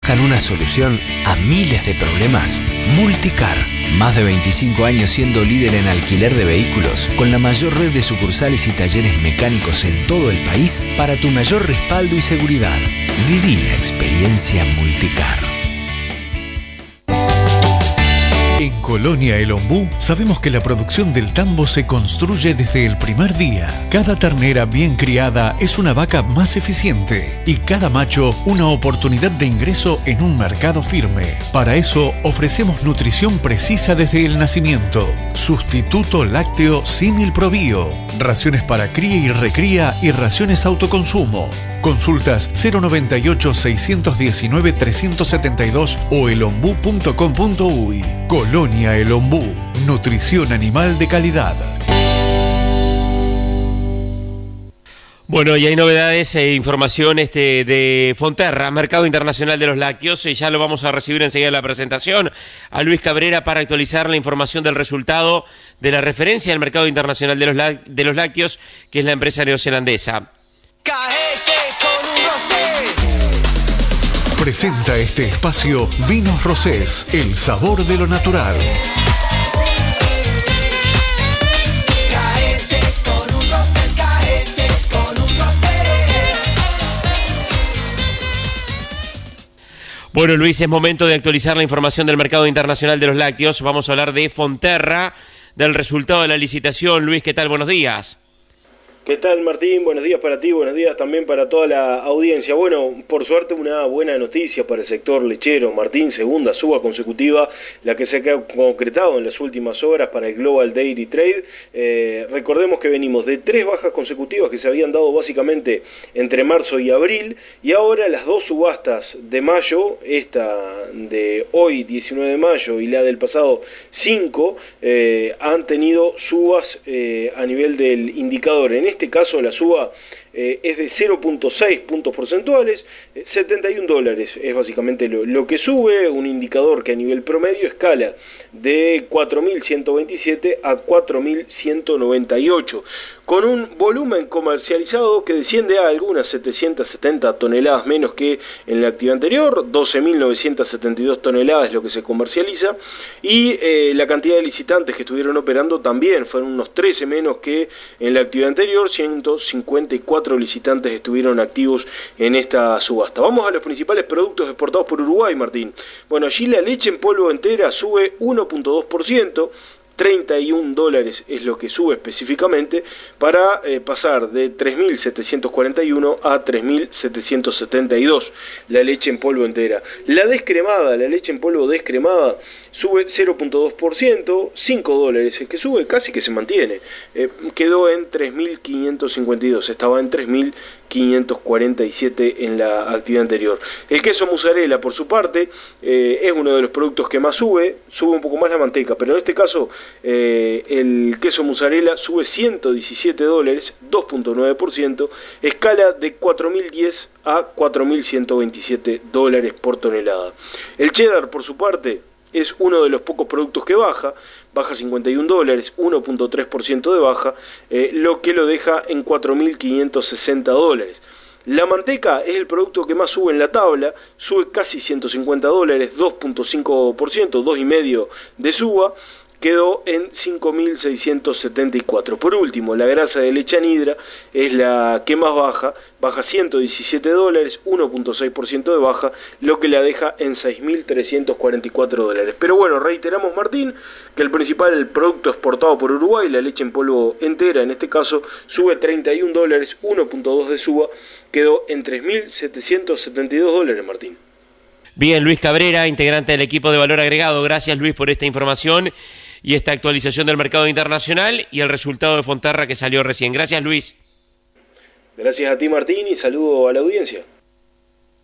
buscan una solución a miles de problemas? Multicar. Más de 25 años siendo líder en alquiler de vehículos, con la mayor red de sucursales y talleres mecánicos en todo el país para tu mayor respaldo y seguridad. Viví la experiencia Multicar. En Colonia El Ombú sabemos que la producción del tambo se construye desde el primer día. Cada ternera bien criada es una vaca más eficiente y cada macho una oportunidad de ingreso en un mercado firme. Para eso ofrecemos nutrición precisa desde el nacimiento. Sustituto lácteo Símil Probío. Raciones para cría y recría y raciones autoconsumo. Consultas 098-619-372 o elombú.com.uy. Colonia El Ombú. Nutrición animal de calidad. Bueno, y hay novedades e información de Fonterra, Mercado Internacional de los Lácteos. Ya lo vamos a recibir enseguida en la presentación a Luis Cabrera para actualizar la información del resultado de la referencia del Mercado Internacional de los Lácteos, que es la empresa neozelandesa. Presenta este espacio Vinos Rosés, el sabor de lo natural. Bueno, Luis, es momento de actualizar la información del Mercado Internacional de los Lácteos. Vamos a hablar de Fonterra, del resultado de la licitación. Luis, ¿qué tal? Buenos días. ¿Qué tal, Martín? Buenos días para ti, buenos días también para toda la audiencia. Bueno, por suerte una buena noticia para el sector lechero, Martín, segunda suba consecutiva, la que se ha concretado en las últimas horas para el Global Dairy Trade. Recordemos que venimos de 3 bajas consecutivas que se habían dado básicamente entre marzo y abril, y ahora las 2 subastas de mayo, esta de hoy 19 de mayo y la del pasado 5, han tenido subas a nivel del indicador. En este caso la suba es de 0.6 puntos porcentuales, $71 es básicamente lo que sube, un indicador que a nivel promedio escala de 4.127 a 4.198, con un volumen comercializado que desciende a algunas 770 toneladas menos que en la actividad anterior, 12.972 toneladas es lo que se comercializa, y la cantidad de licitantes que estuvieron operando también fueron unos 13 menos que en la actividad anterior, 154 licitantes estuvieron activos en esta subasta. Vamos a los principales productos exportados por Uruguay, Martín. Bueno, allí la leche en polvo entera sube 1.2%, $31 es lo que sube específicamente, para pasar de 3.741 a 3.772 la leche en polvo entera. La descremada, la leche en polvo descremada, sube 0.2%, $5 es que sube, casi que se mantiene, quedó en 3.552, estaba en 3.547 en la actividad anterior. El queso mozzarella, por su parte, es uno de los productos que más sube un poco más la manteca, pero en este caso el queso mozzarella sube $117, 2.9%, escala de 4.010 a 4.127 por tonelada. El cheddar, por su parte, es uno de los pocos productos que baja $51, 1.3% de baja, lo que lo deja en $4.560. La manteca es el producto que más sube en la tabla, sube casi $150, 2.5%, 2,5% de suba, quedó en 5.674. Por último, la grasa de leche anhidra es la que más baja $117, 1.6% de baja, lo que la deja en $6.344. Pero bueno, reiteramos, Martín, que el principal producto exportado por Uruguay, la leche en polvo entera, en este caso, sube $31, 1.2% de suba, quedó en $3.772, Martín. Bien, Luis Cabrera, integrante del equipo de Valor Agregado. Gracias, Luis, por esta información y esta actualización del mercado internacional y el resultado de Fonterra que salió recién. Gracias, Luis. Gracias a ti, Martín, y saludo a la audiencia.